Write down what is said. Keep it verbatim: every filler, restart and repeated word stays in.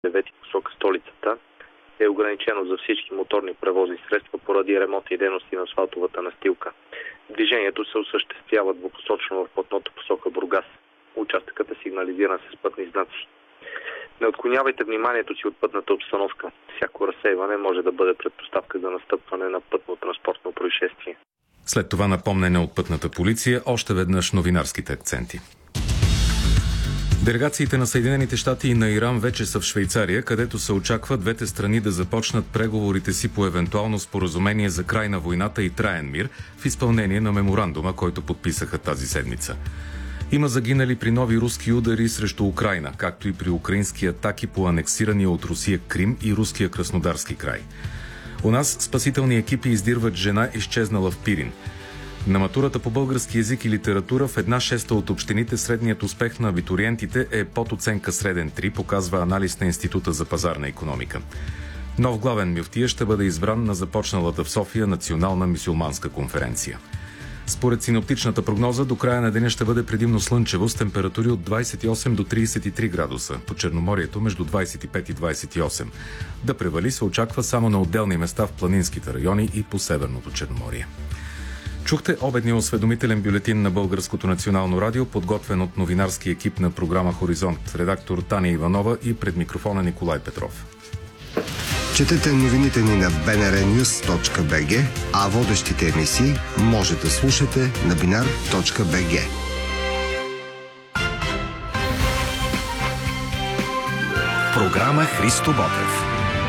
девети посока столицата е ограничено за всички моторни превозни средства поради ремонтни дейности на асфалтовата настилка. Движението се осъществява двупосочно в платното посока Бургас. Участъкът е сигнализиран с пътни знаци. Не отклонявайте вниманието си от пътната обстановка. Всяко разсейване може да бъде предпоставка за настъпване на пътно-транспортно происшествие. След това напомнене от пътната полиция, още веднъж новинарските акценти. Делегациите на Съединените щати и на Иран вече са в Швейцария, където се очаква двете страни да започнат преговорите си по евентуално споразумение за край на войната и траен мир в изпълнение на меморандума, който подписаха тази седмица. Има загинали при нови руски удари срещу Украйна, както и при украински атаки по анексирания от Русия Крим и руския Краснодарски край. У нас спасителни екипи издирват жена, изчезнала в Пирин. На матурата по български език и литература в една шеста от общините средният успех на абитуриентите е под оценка среден три, показва анализ на Института за пазарна икономика. Нов главен мюфтия ще бъде избран на започналата в София национална мюсюлманска конференция. Според синоптичната прогноза, до края на деня ще бъде предимно слънчево с температури от двадесет и осем до тридесет и три градуса, по Черноморието между двадесет и пет и двадесет и осем. Да превали се очаква само на отделни места в планинските райони и по Северното Черноморие. Чухте обедния осведомителен бюлетин на Българското национално радио, подготвен от новинарски екип на програма Хоризонт, редактор Таня Иванова и пред микрофона Николай Петров. Четете новините ни на би ен ар нюз точка би джи, а водещите емисии може да слушате на биnar точка би джи. Програма Христо Ботев.